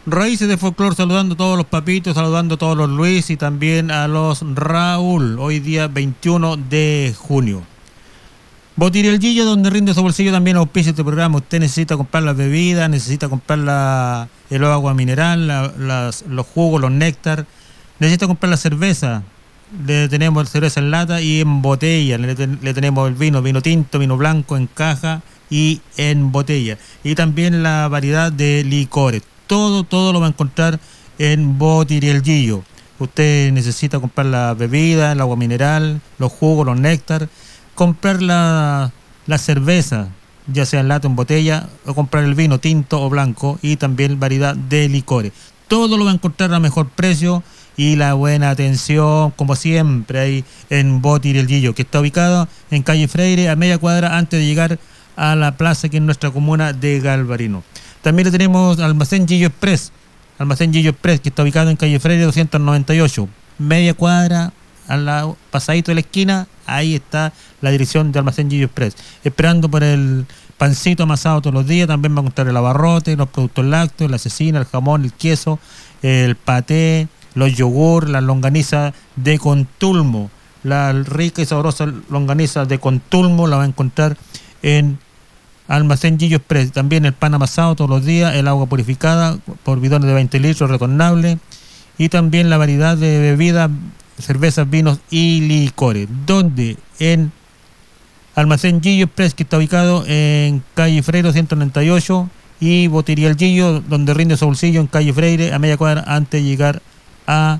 Raíces de Folclor, saludando a todos los papitos, saludando a todos los Luis y también a los Raúl, hoy día 21 de junio. Botirielgillo, donde rinde su bolsillo, también auspicia este programa. Usted necesita comprar las bebidas, necesita comprar el agua mineral, los jugos, los néctar, necesita comprar la cerveza. Le tenemos cerveza en lata y en botella. Le tenemos el vino tinto, vino blanco en caja y en botella. Y también la variedad de licores. Todo lo va a encontrar en Botirielgillo. Usted necesita comprar la bebida, el agua mineral, los jugos, los néctar, comprar la cerveza, ya sea en lata o en botella, o comprar el vino tinto o blanco y también variedad de licores. Todo lo va a encontrar a mejor precio y la buena atención, como siempre, ahí en Botirielgillo, que está ubicado en calle Freire, a media cuadra antes de llegar a la plaza que es nuestra comuna de Galvarino. También le tenemos Almacén Gillo Express, que está ubicado en calle Freire 298, media cuadra, pasadito de la esquina, ahí está la dirección de Almacén Gillo Express. Esperando por el pancito amasado todos los días, también va a encontrar el abarrote, los productos lácteos, la cecina, el jamón, el queso, el paté, los yogur, las longanizas de Contulmo. La rica y sabrosa longaniza de Contulmo la va a encontrar en Almacén Gillo Express. También el pan amasado todos los días, el agua purificada por bidones de 20 litros retornables y también la variedad de bebidas, cervezas, vinos y licores. Donde en Almacén Gillo Express, que está ubicado en calle Freire 198, y Botirielgillo, donde rinde su bolsillo en calle Freire, a media cuadra antes de llegar a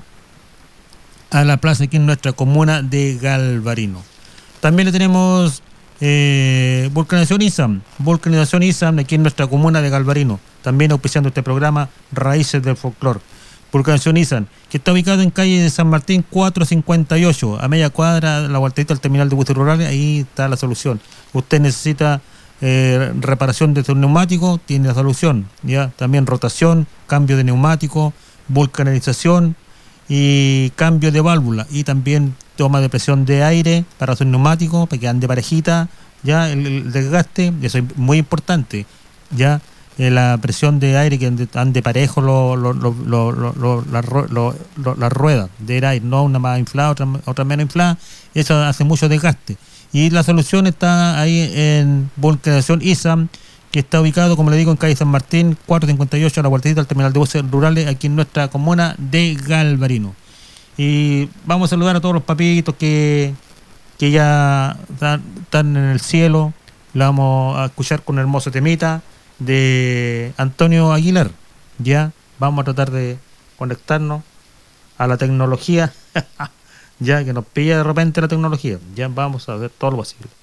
la plaza aquí en nuestra comuna de Galvarino. También le tenemos Vulcanización ISAM aquí en nuestra comuna de Galvarino, también auspiciando este programa Raíces del Folclor. Vulcanización ISAM, que está ubicado en calle de San Martín 458, a media cuadra, la vueltita al terminal de buses rurales. Ahí está la solución. Usted necesita reparación de su neumático, tiene la solución, ya. También rotación, cambio de neumático, vulcanización y cambio de válvula, y también toma de presión de aire para su neumático, para que ande parejita, ya, el desgaste, eso es muy importante, ya. La presión de aire, que ande parejo las ruedas del aire, no una más inflada, otra menos inflada, eso hace mucho desgaste. Y la solución está ahí en Vulcanización ISAM, que está ubicado, como le digo, en calle San Martín 458, a la vueltita al terminal de buses rurales, aquí en nuestra comuna de Galvarino. Y vamos a saludar a todos los papitos que ya están en el cielo. La vamos a escuchar con un hermoso temita de Antonio Aguilar. Ya vamos a tratar de conectarnos a la tecnología ya que nos pilla de repente la tecnología. Ya vamos a ver todo lo posible.